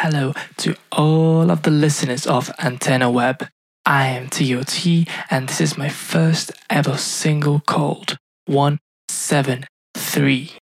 hello to all of the listeners of Antenna Web. I am TOT, and this is my first ever single called 173.